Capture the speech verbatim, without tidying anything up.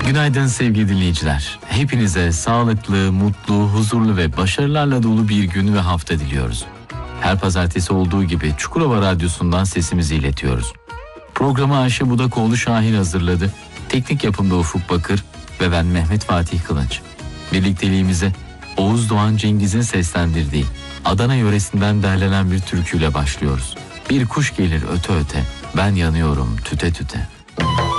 Günaydın sevgili dinleyiciler. Hepinize sağlıklı, mutlu, huzurlu ve başarılarla dolu bir gün ve hafta diliyoruz. Her pazartesi olduğu gibi Çukurova Radyosu'ndan sesimizi iletiyoruz. Programı Ayşe Budakoğlu Şahin hazırladı. Teknik yapımda Ufuk Bakır ve ben Mehmet Fatih Kılınç. Birlikteliğimize Oğuz Doğan Cengiz'in seslendirdiği Adana yöresinden derlenen bir türküyle başlıyoruz. Bir kuş gelir öte öte, ben yanıyorum tüte tüte.